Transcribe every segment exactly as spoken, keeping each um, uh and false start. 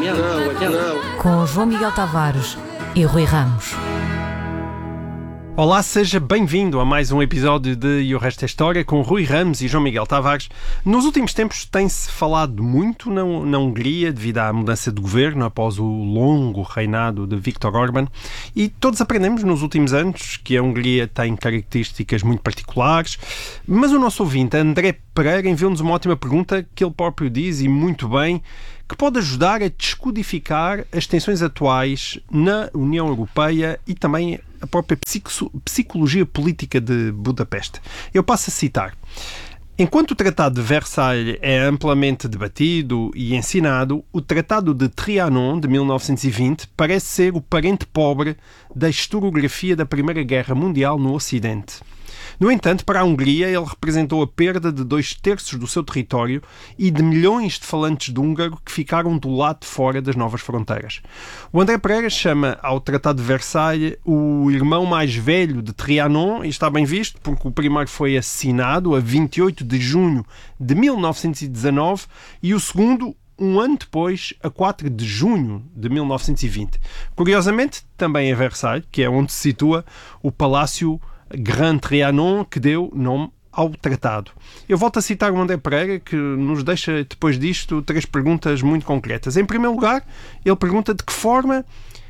Com João Miguel Tavares e Rui Ramos. Olá, seja bem-vindo a mais um episódio de E o Resto é História com Rui Ramos e João Miguel Tavares. Nos últimos tempos tem-se falado muito na, na Hungria devido à mudança de governo após o longo reinado de Viktor Orbán, e todos aprendemos nos últimos anos que a Hungria tem características muito particulares, mas o nosso ouvinte André Pereira enviou-nos uma ótima pergunta que ele próprio diz, e muito bem, que pode ajudar a descodificar as tensões atuais na União Europeia e também a própria psicologia política de Budapeste. Eu passo a citar. Enquanto o Tratado de Versailles é amplamente debatido e ensinado, o Tratado de Trianon, de mil novecentos e vinte, parece ser o parente pobre da historiografia da Primeira Guerra Mundial no Ocidente. No entanto, para a Hungria, ele representou a perda de dois terços do seu território e de milhões de falantes de húngaro que ficaram do lado de fora das novas fronteiras. O André Pereira chama ao Tratado de Versailles o irmão mais velho de Trianon, e está bem visto, porque o primeiro foi assinado a vinte e oito de junho de mil novecentos e dezanove e o segundo um ano depois, a quatro de junho de mil novecentos e vinte. Curiosamente, também em Versailles, que é onde se situa o Palácio Grand Trianon, que deu nome ao tratado. Eu volto a citar o André Pereira, que nos deixa, depois disto, três perguntas muito concretas. Em primeiro lugar, ele pergunta de que forma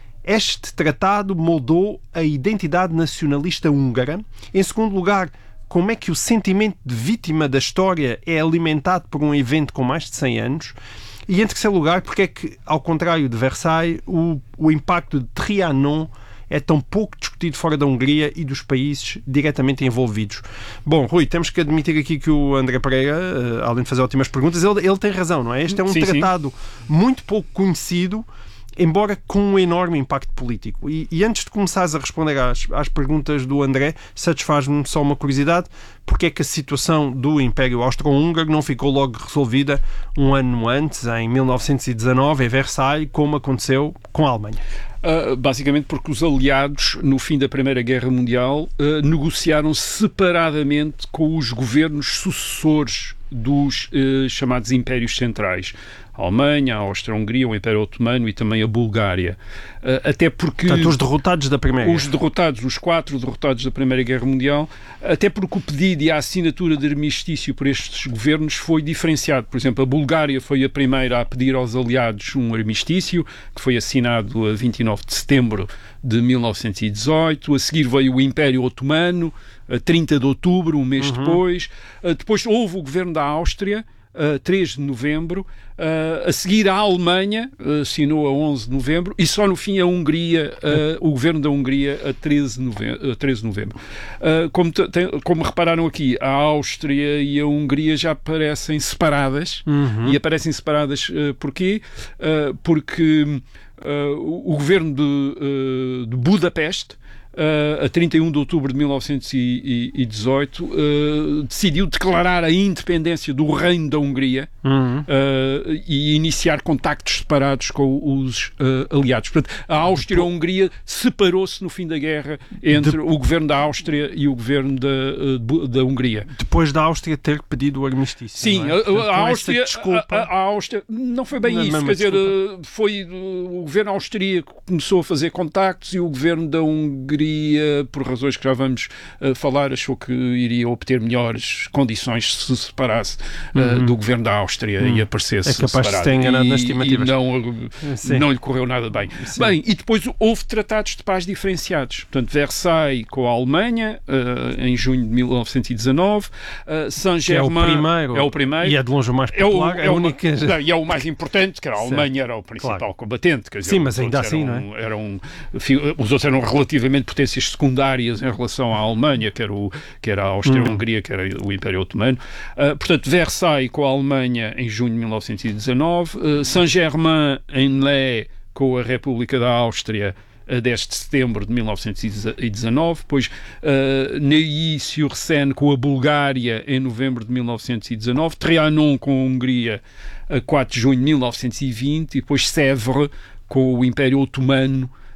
este tratado moldou a identidade nacionalista húngara. Em segundo lugar, como é que o sentimento de vítima da história é alimentado por um evento com mais de cem anos. E em terceiro lugar, porque é que, ao contrário de Versailles, o, o impacto de Trianon é tão pouco discutido fora da Hungria e dos países diretamente envolvidos. Bom, Rui, temos que admitir aqui que o André Pereira, uh, além de fazer ótimas perguntas, ele, ele tem razão, não é? Este é um sim, tratado sim. muito pouco conhecido, embora com um enorme impacto político. E, e antes de começares a responder às, às perguntas do André, satisfaz-me só uma curiosidade: porque é que a situação do Império Austro-Húngaro não ficou logo resolvida um ano antes, em mil novecentos e dezanove, em Versailles, como aconteceu com a Alemanha? Uh, basicamente porque os aliados, no fim da Primeira Guerra Mundial, uh, negociaram separadamente com os governos sucessores dos uh, chamados Impérios Centrais. A Alemanha, a Áustria-Hungria, o Império Otomano e também a Bulgária. Uh, até porque... Portanto, os derrotados da Primeira Guerra. Os derrotados, os quatro derrotados da Primeira Guerra Mundial, até porque o pedido e a assinatura de armistício por estes governos foi diferenciado. Por exemplo, a Bulgária foi a primeira a pedir aos aliados um armistício, que foi assinado a vinte e nove de setembro de mil novecentos e dezoito. A seguir veio o Império Otomano, a trinta de outubro, um mês uhum. depois. Uh, depois houve o governo da Áustria, Uh, três de novembro, uh, a seguir a Alemanha uh, assinou a onze de novembro e só no fim a Hungria, uh, o governo da Hungria a treze de novembro. Uh, como, tem, como repararam aqui, a Áustria e a Hungria já aparecem separadas. Uhum. E aparecem separadas uh, porquê? Uh, porque uh, o, o governo de, uh, de Budapeste, Uh, a trinta e um de outubro de mil novecentos e dezoito, uh, decidiu declarar a independência do Reino da Hungria uhum. uh, e iniciar contactos separados com os uh, aliados. Portanto, a Áustria e a Hungria separou-se no fim da guerra entre de... o governo da Áustria e o governo da, uh, da Hungria. Depois da Áustria ter pedido o armistício. Sim, não é? Portanto, a, a, Áustria, desculpa... a, a Áustria não foi bem não, isso. Não, quer dizer, desculpa. foi o governo austríaco que começou a fazer contactos e o governo da Hungria, por razões que já vamos uh, falar, achou que iria obter melhores condições se se separasse uh, uhum. do governo da Áustria uhum. e aparecesse é capaz separado. De ter enganado nas estimativas. E não, não lhe correu nada bem. Sim. Bem, e depois houve tratados de paz diferenciados. Portanto, Versailles com a Alemanha, uh, em junho de mil novecentos e dezanove, uh, Saint-Germain é o primeiro, é o primeiro. E é de longe o mais popular. É o, é a única... não, e é o mais importante, que a Alemanha certo. Era o principal claro. Combatente. Quer dizer, sim, mas ainda assim, eram, não é? Eram, os outros eram relativamente potências secundárias em relação à Alemanha, que era, o, que era a Áustria-Hungria, que era o Império Otomano. Uh, portanto, Versailles com a Alemanha em junho de mil novecentos e dezanove, uh, Saint-Germain em Laye com a República da Áustria a dez de setembro de mil novecentos e dezanove, depois uh, Neuilly-sur-Seine com a Bulgária em novembro de mil novecentos e dezanove, Trianon com a Hungria a quatro de junho de mil novecentos e vinte e depois Sèvres com o Império Otomano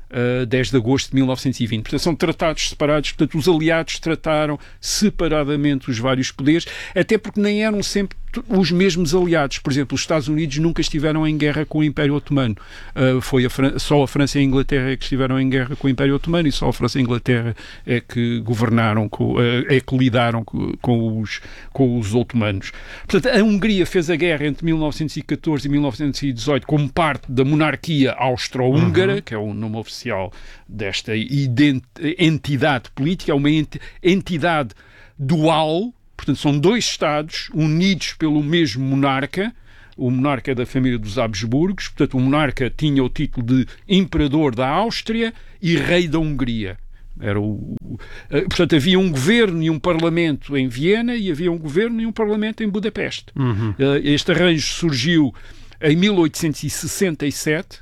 uh, dez de agosto de mil novecentos e vinte. Portanto, são tratados separados. Portanto, os aliados trataram separadamente os vários poderes, até porque nem eram sempre os mesmos aliados. Por exemplo, os Estados Unidos nunca estiveram em guerra com o Império Otomano. Uh, foi a Fran- só a França e a Inglaterra é que estiveram em guerra com o Império Otomano, e só a França e a Inglaterra é que governaram, com, uh, é que lidaram com, com, os, com os otomanos. Portanto, a Hungria fez a guerra entre mil novecentos e catorze e mil novecentos e dezoito como parte da monarquia austro-húngara, uhum. que é o nome oficial desta ident- entidade política, é uma ent- entidade dual. Portanto, são dois Estados unidos pelo mesmo monarca. O monarca é da família dos Habsburgos. Portanto, o monarca tinha o título de Imperador da Áustria e Rei da Hungria. Era o, o, portanto, havia um governo e um parlamento em Viena e havia um governo e um parlamento em Budapeste. Uhum. Este arranjo surgiu em mil oitocentos e sessenta e sete.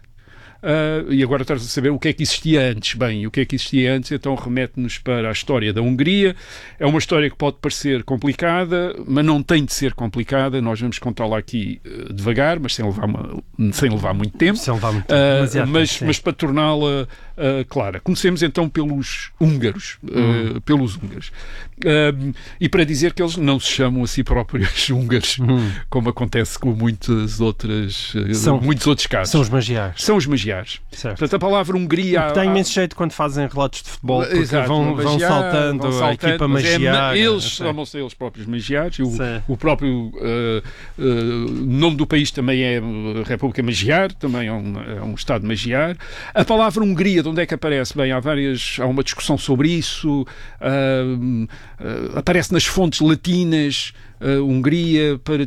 Uh, e agora estás a saber o que é que existia antes. Bem, o que é que existia antes, então remete-nos para a história da Hungria. É uma história que pode parecer complicada, mas não tem de ser complicada. Nós vamos contá-la aqui uh, devagar, mas sem levar, uma, sem levar muito tempo. Sem levar muito tempo. Uh, mas, mas para torná-la uh, clara. Comecemos então pelos húngaros. Uh, hum. Pelos húngaros. Uh, e para dizer que eles não se chamam a si próprios húngaros, hum. como acontece com muitas outras, uh, são, muitos outros casos. São os magiares. São os magiares. Certo. Portanto, a palavra Hungria... Tem imenso jeito quando fazem relatos de futebol, porque Exato, vão, magiar, vão, saltando vão saltando a equipa magiar. É, eles chamam-se eles próprios magiares. O, o próprio uh, uh, nome do país também é República Magiar, também é um, é um Estado magiar. A palavra Hungria, de onde é que aparece? Bem, há várias... Há uma discussão sobre isso. Uh, uh, aparece nas fontes latinas. Uh, Hungria, para,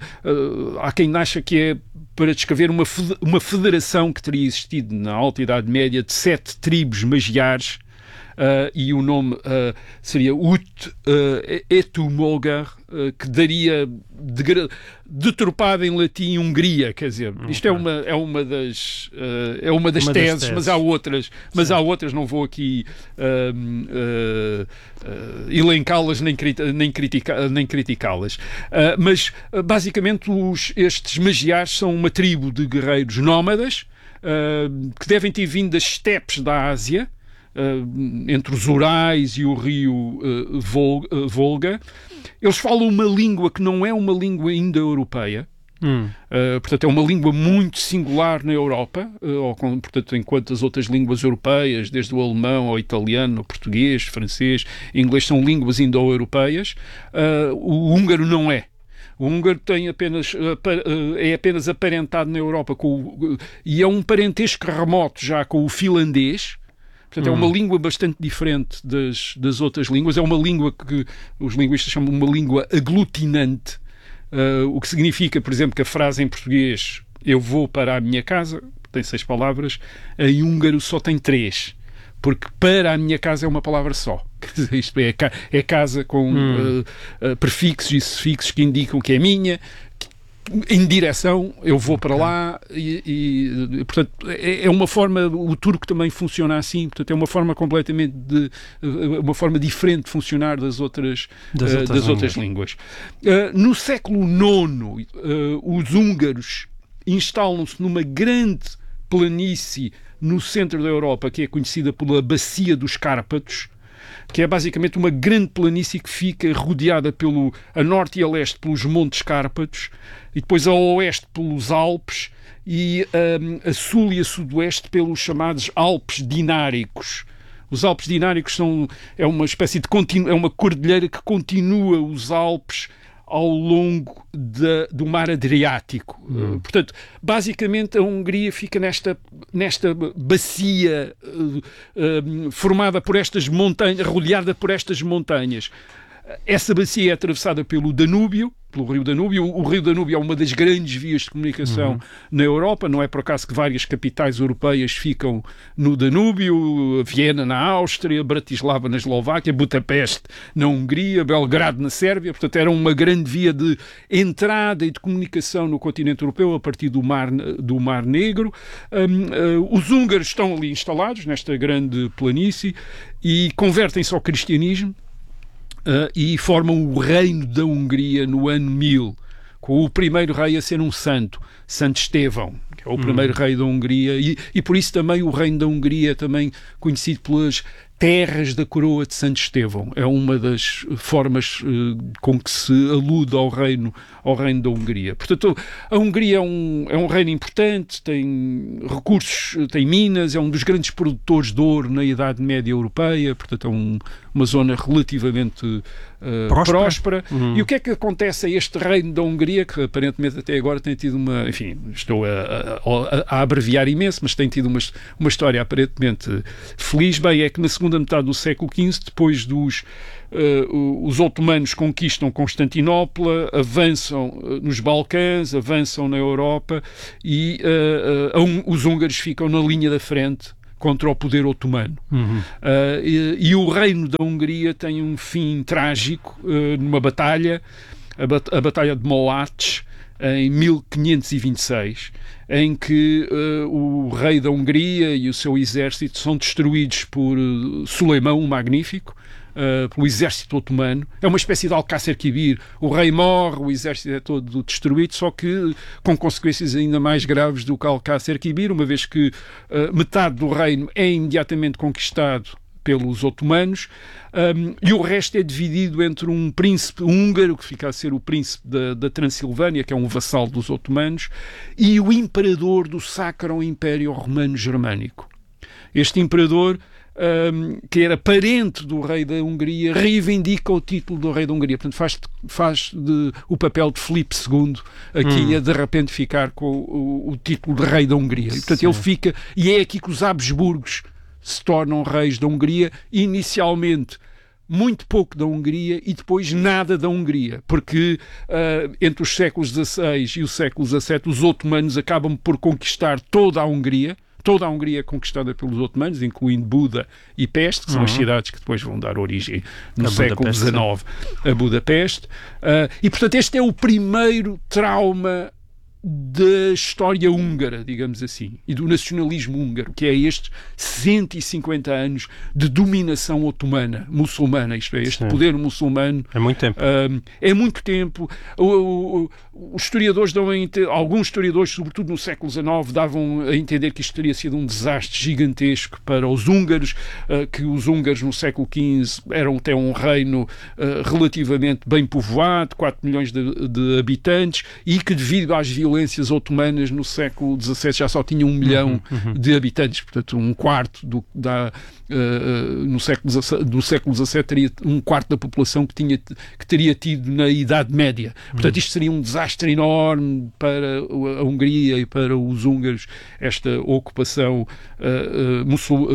uh, há quem acha que é para descrever uma, uma federação que teria existido na Alta Idade Média de sete tribos magiares, uh, e o nome uh, seria Ut uh, Etumolgar, uh, que daria de, deturpado em latim Hungria, quer dizer, isto okay. é, uma, é uma das, uh, é uma das, uma teses, das teses, mas há outras, mas há outras, não vou aqui uh, uh, uh, elencá-las nem, nem, critica, nem criticá-las. Uh, mas, uh, basicamente, os, estes magiares são uma tribo de guerreiros nómadas uh, que devem ter vindo das estepes da Ásia, uh, entre os Urais e o rio uh, Volga, uh, Volga. Eles falam uma língua que não é uma língua indo-europeia. Hum. Uh, portanto, é uma língua muito singular na Europa, uh, ou, portanto, enquanto as outras línguas europeias, desde o alemão ao italiano, ao português, francês, inglês, são línguas indo-europeias, uh, o húngaro não é. O húngaro tem apenas, uh, é apenas aparentado na Europa com o, uh, e é um parentesco remoto já com o finlandês. Portanto, hum. é uma língua bastante diferente das, das outras línguas. É uma língua que os linguistas chamam de uma língua aglutinante, uh, o que significa, por exemplo, que a frase em português "eu vou para a minha casa" tem seis palavras, em húngaro só tem três, porque "para a minha casa" é uma palavra só. Quer dizer, isto é, é casa com hum. uh, uh, prefixos e sufixos que indicam que é minha, em direção, eu vou para lá, e, e portanto, é, é uma forma, o turco também funciona assim, portanto, é uma forma completamente, de, uma forma diferente de funcionar das outras, das uh, outras, das outras línguas. Uh, no século nono, uh, os húngaros instalam-se numa grande planície no centro da Europa, que é conhecida pela Bacia dos Cárpatos, que é basicamente uma grande planície que fica rodeada pelo, a norte e a leste pelos Montes Cárpatos, e depois a oeste pelos Alpes, e um, a sul e a sudoeste pelos chamados Alpes Dináricos. Os Alpes Dináricos são, é uma espécie de continu, é uma cordilheira que continua os Alpes ao longo de, do mar Adriático. Hum. Uh, portanto, basicamente a Hungria fica nesta, nesta bacia uh, uh, formada por estas montanhas, rodeada por estas montanhas. Essa bacia é atravessada pelo Danúbio, pelo rio Danúbio. O rio Danúbio é uma das grandes vias de comunicação uhum. na Europa. Não é por acaso que várias capitais europeias ficam no Danúbio: Viena na Áustria, Bratislava na Eslováquia, Budapeste na Hungria, Belgrado na Sérvia. Portanto, era uma grande via de entrada e de comunicação no continente europeu a partir do Mar, do Mar Negro. Um, uh, os húngaros estão ali instalados nesta grande planície e convertem-se ao cristianismo. Uh, e formam o Reino da Hungria no ano mil, com o primeiro rei a ser um santo, Santo Estevão, que é o primeiro uhum. rei da Hungria, e, e por isso também o reino da Hungria, também conhecido pelas terras da coroa de Santo Estevão. É uma das formas uh, com que se alude ao reino, ao reino da Hungria. Portanto, a Hungria é um, é um reino importante, tem recursos, tem minas, é um dos grandes produtores de ouro na Idade Média Europeia, portanto é um, uma zona relativamente uh, próspera. próspera. Uhum. E o que é que acontece a este reino da Hungria, que aparentemente até agora tem tido uma... Enfim, estou a, a, a abreviar imenso, mas tem tido uma, uma história aparentemente feliz. Bem, é que na segunda metade do século quinze, depois dos uh, os otomanos conquistam Constantinopla, avançam uh, nos Balcãs, avançam na Europa e uh, uh, um, os húngaros ficam na linha da frente contra o poder otomano. Uhum. Uh, e, e o reino da Hungria tem um fim trágico uh, numa batalha, a, bat a Batalha de Mohács, em mil quinhentos e vinte e seis, em que uh, o rei da Hungria e o seu exército são destruídos por uh, Suleimão o Magnífico, uh, pelo exército otomano. É uma espécie de Alcácer Quibir. O rei morre, o exército é todo destruído, só que com consequências ainda mais graves do que Alcácer Quibir, uma vez que uh, metade do reino é imediatamente conquistado pelos otomanos, um, e o resto é dividido entre um príncipe húngaro, que fica a ser o príncipe da, da Transilvânia, que é um vassalo dos otomanos, e o imperador do Sacro Império Romano Germânico. Este imperador, um, que era parente do rei da Hungria, reivindica o título do rei da Hungria. Portanto, faz, faz de, o papel de Filipe segundo aqui hum. a de repente ficar com o, o título de rei da Hungria. E, portanto, Sim. ele fica, e é aqui que os Habsburgos se tornam reis da Hungria, inicialmente muito pouco da Hungria e depois nada da Hungria, porque uh, entre os séculos dezasseis e o século dezassete os otomanos acabam por conquistar toda a Hungria, toda a Hungria é conquistada pelos otomanos, incluindo Buda e Peste, que são uhum. as cidades que depois vão dar origem no a século dezenove a Budapeste. Uh, e, portanto, este é o primeiro trauma da história húngara, digamos assim, e do nacionalismo húngaro, que é estes cento e cinquenta anos de dominação otomana, muçulmana, isto é, este Sim. poder muçulmano. É muito tempo. Uh, é muito tempo. O, o, os historiadores dão a entender, alguns historiadores, sobretudo no século dezenove, davam a entender que isto teria sido um desastre gigantesco para os húngaros, uh, que os húngaros no século quinze eram até um reino uh, relativamente bem povoado, quatro milhões de, de habitantes, e que devido às violências otomanas no século dezassete já só tinham um milhão uhum, uhum. de habitantes, portanto um quarto do, da, uh, no século dezassete, do século dezassete teria um quarto da população que, tinha, que teria tido na Idade Média. Portanto uhum. isto seria um desastre enorme para a Hungria e para os húngaros, esta ocupação uh, uh, muçul, uh,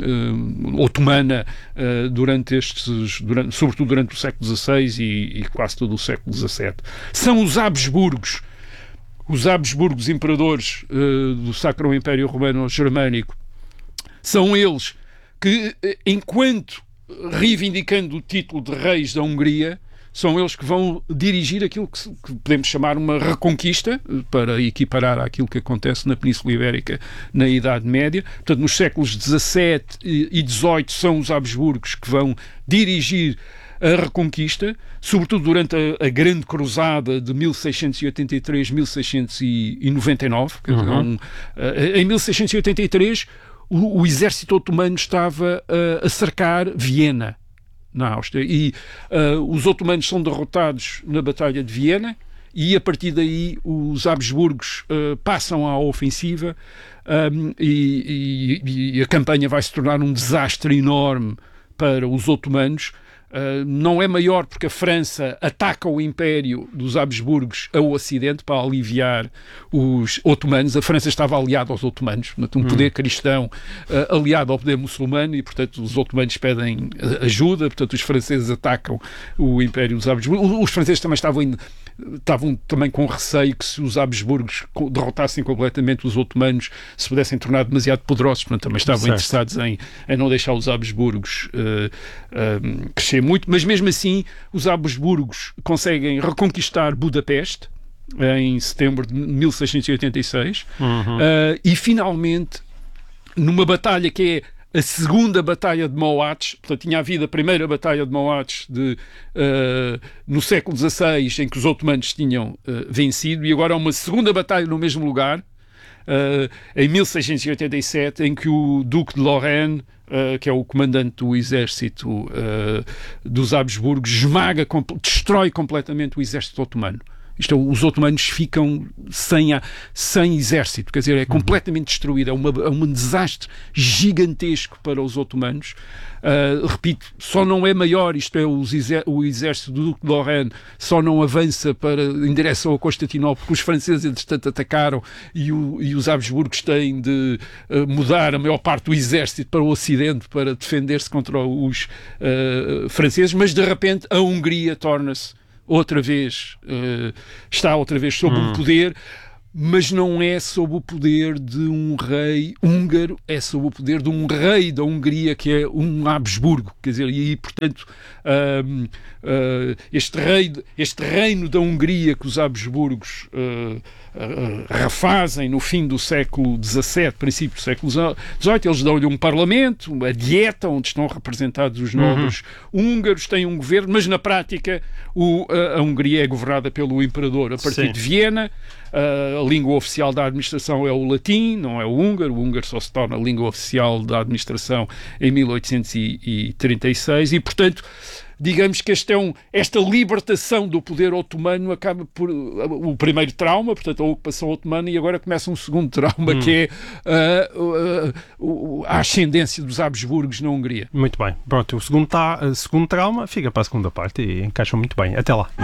uh, otomana uh, durante estes, durante, sobretudo durante o século dezasseis e, e quase todo o século dezassete. São os Habsburgos Os Habsburgos, imperadores uh, do Sacro Império Romano Germânico, são eles que, enquanto reivindicando o título de reis da Hungria, são eles que vão dirigir aquilo que, se, que podemos chamar uma reconquista, para equiparar àquilo que acontece na Península Ibérica na Idade Média. Portanto, nos séculos dezassete e dezoito são os Habsburgos que vão dirigir a reconquista, sobretudo durante a, a Grande Cruzada de mil seiscentos e oitenta e três a mil seiscentos e noventa e nove. Uhum. Um, uh, em mil seiscentos e oitenta e três, o, o exército otomano estava uh, a cercar Viena, na Áustria, e uh, os otomanos são derrotados na Batalha de Viena, e a partir daí os Habsburgos uh, passam à ofensiva, um, e, e, e a campanha vai se tornar um desastre enorme para os otomanos. Uh, não é maior porque a França ataca o Império dos Habsburgos ao Ocidente para aliviar os otomanos. A França estava aliada aos otomanos, um poder hum. cristão uh, aliado ao poder muçulmano, e portanto os otomanos pedem ajuda, portanto os franceses atacam o Império dos Habsburgos. Os franceses também estavam, in, estavam também com receio que se os Habsburgos derrotassem completamente os otomanos se pudessem tornar demasiado poderosos, portanto também estavam certo. interessados em, em não deixar os Habsburgos uh, uh, crescer muito, mas mesmo assim os Habsburgos conseguem reconquistar Budapeste em setembro de mil seiscentos e oitenta e seis, uhum. uh, e finalmente numa batalha que é a segunda batalha de Moates, portanto tinha havido a primeira batalha de Moates de, uh, no século dezasseis, em que os otomanos tinham uh, vencido, e agora há uma segunda batalha no mesmo lugar, uh, em mil seiscentos e oitenta e sete, em que o Duque de Lorraine, uh, que é o comandante do exército uh, dos Habsburgos, esmaga, destrói completamente o exército otomano. Isto é, os otomanos ficam sem, a, sem exército, quer dizer, é completamente destruído, é, uma, é um desastre gigantesco para os otomanos. Uh, repito, só não é maior, isto é, os exer, o exército do Duque de Lorraine só não avança para, em direção a Constantinopla, porque os franceses, entretanto, atacaram e, o, e os Habsburgos têm de uh, mudar a maior parte do exército para o Ocidente para defender-se contra os uh, franceses, mas de repente a Hungria torna-se outra vez, uh, está outra vez sob hum. o poder, mas não é sob o poder de um rei húngaro, é sob o poder de um rei da Hungria, que é um Habsburgo, quer dizer, e portanto uh, uh, este, rei, este reino da Hungria que os Habsburgos uh, uh, refazem no fim do século dezassete, princípio do século dezoito, eles dão-lhe um parlamento, uma dieta onde estão representados os nobres uhum. húngaros, têm um governo, mas na prática o, a, a Hungria é governada pelo imperador a partir Sim. de Viena. Uh, a língua oficial da administração é o latim, não é o húngaro. O húngaro só se torna a língua oficial da administração em mil oitocentos e trinta e seis e, portanto, digamos que este é um, esta libertação do poder otomano acaba por uh, o primeiro trauma, portanto, a ocupação otomana, e agora começa um segundo trauma, hum. que é uh, uh, uh, a ascendência dos Habsburgos na Hungria. Muito bem. Pronto, o segundo, ta- o segundo trauma fica para a segunda parte e encaixa muito bem. Até lá.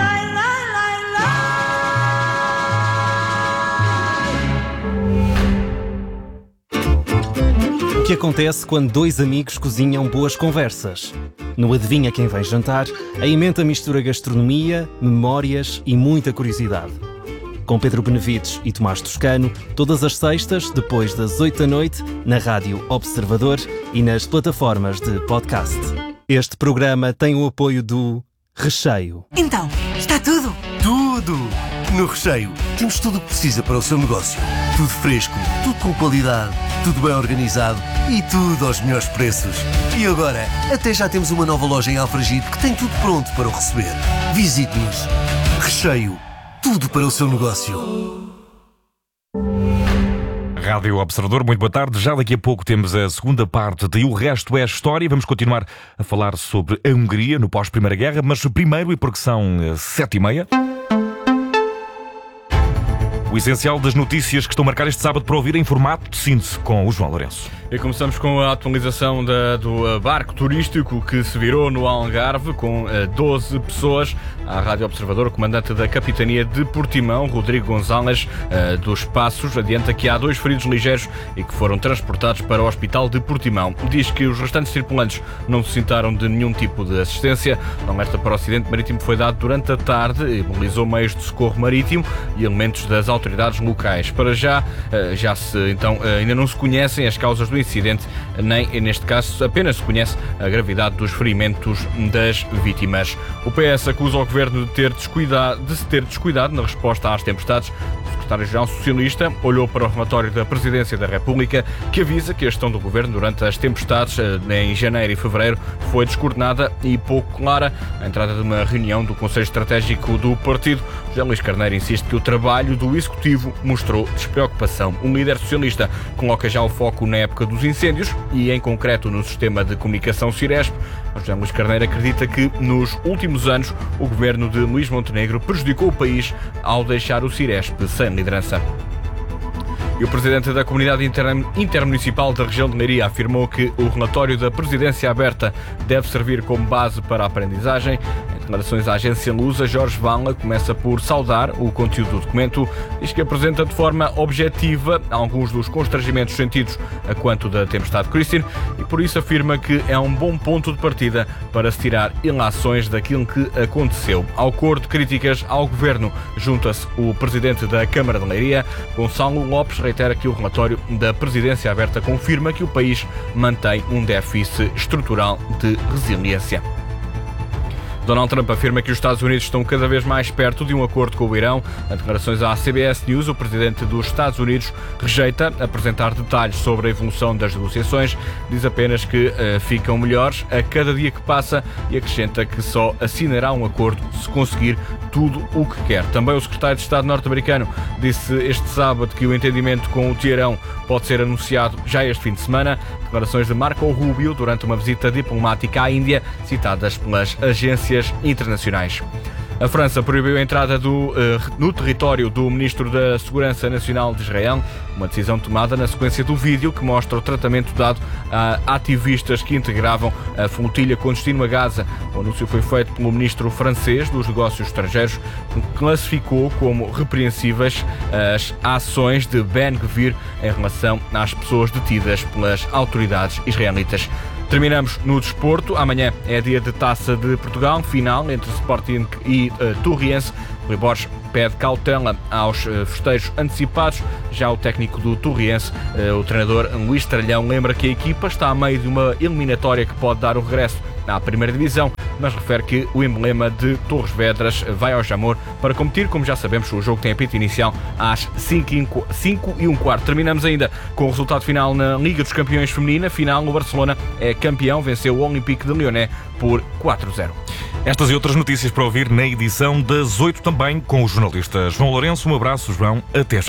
O que acontece quando dois amigos cozinham boas conversas? No Adivinha Quem Vem Jantar, a emenda mistura gastronomia, memórias e muita curiosidade. Com Pedro Benevides e Tomás Toscano, todas as sextas, depois das oito da noite, na Rádio Observador e nas plataformas de podcast. Este programa tem o apoio do Recheio. Então, está tudo? Tudo! No Recheio temos tudo o que precisa para o seu negócio. Tudo fresco, tudo com qualidade, tudo bem organizado e tudo aos melhores preços. E agora, até já temos uma nova loja em Alfragide que tem tudo pronto para o receber. Visite-nos. Recheio. Tudo para o seu negócio. Rádio Observador, muito boa tarde. Já daqui a pouco temos a segunda parte de O Resto é História. Vamos continuar a falar sobre a Hungria no pós-Primeira Guerra, mas primeiro, e porque são sete e meia... o essencial das notícias que estão a marcar este sábado para ouvir em formato de síntese com o João Lourenço. E começamos com a atualização da, do barco turístico que se virou no Algarve com doze pessoas. A Rádio Observador, o comandante da Capitania de Portimão, Rodrigo Gonzalez, dos Passos, adianta que há dois feridos ligeiros e que foram transportados para o Hospital de Portimão. Diz que os restantes tripulantes não necessitaram de nenhum tipo de assistência. O alerta para o acidente marítimo foi dado durante a tarde e mobilizou meios de socorro marítimo e elementos das autoridades locais. Para já, já se, então, ainda não se conhecem as causas do incidente, nem, neste caso, apenas se conhece a gravidade dos ferimentos das vítimas. O P S acusa o Governo de, ter descuidado, de se ter descuidado na resposta às tempestades. O secretário-geral socialista olhou para o relatório da Presidência da República, que avisa que a gestão do Governo durante as tempestades em janeiro e fevereiro foi descoordenada e pouco clara. A entrada de uma reunião do Conselho Estratégico do Partido, José Luís Carneiro insiste que o trabalho do Executivo mostrou despreocupação. O líder socialista coloca já o foco na época dos incêndios e, em concreto, no sistema de comunicação Ciresp. José Luís Carneiro acredita que, nos últimos anos, o governo de Luís Montenegro prejudicou o país ao deixar o Ciresp sem liderança. E o presidente da Comunidade Intermunicipal da região de Leiria afirmou que o relatório da Presidência Aberta deve servir como base para a aprendizagem. Em declarações à agência Lusa, Jorge Vala começa por saudar o conteúdo do documento. Diz que apresenta de forma objetiva alguns dos constrangimentos sentidos a quanto da tempestade Christine e por isso afirma que é um bom ponto de partida para se tirar ilações daquilo que aconteceu. Ao coro de críticas ao governo junta-se o presidente da Câmara de Leiria, Gonçalo Lopes, reitera que o relatório da Presidência Aberta confirma que o país mantém um déficit estrutural de resiliência. Donald Trump afirma que os Estados Unidos estão cada vez mais perto de um acordo com o Irão. Em declarações à C B S News, o presidente dos Estados Unidos rejeita apresentar detalhes sobre a evolução das negociações. Diz apenas que uh, ficam melhores a cada dia que passa e acrescenta que só assinará um acordo se conseguir tudo o que quer. Também o secretário de Estado norte-americano disse este sábado que o entendimento com o Teherão pode ser anunciado já este fim de semana. Declarações de Marco Rubio durante uma visita diplomática à Índia, citadas pelas agências internacionais. A França proibiu a entrada do, uh, no território do Ministro da Segurança Nacional de Israel, uma decisão tomada na sequência do vídeo que mostra o tratamento dado a ativistas que integravam a flotilha com destino a Gaza. O anúncio foi feito pelo Ministro francês dos Negócios Estrangeiros, que classificou como repreensíveis as ações de Ben Gvir em relação às pessoas detidas pelas autoridades israelitas. Terminamos no desporto. Amanhã é dia de Taça de Portugal, final entre Sporting e uh, Torriense. Rui Borges pede cautela aos uh, festejos antecipados. Já o técnico do Torriense, uh, o treinador Luís Tralhão, lembra que a equipa está a meio de uma eliminatória que pode dar o regresso à primeira divisão, mas refere que o emblema de Torres Vedras vai ao Jamor para competir. Como já sabemos, o jogo tem apito inicial às cinco e um quarto. Terminamos ainda com o resultado final na Liga dos Campeões Feminina. Final, o Barcelona é campeão, venceu o Olympique de Lyonnais por quatro a zero. Estas e outras notícias para ouvir na edição das oito também com o jornalista João Lourenço. Um abraço, João. Até já.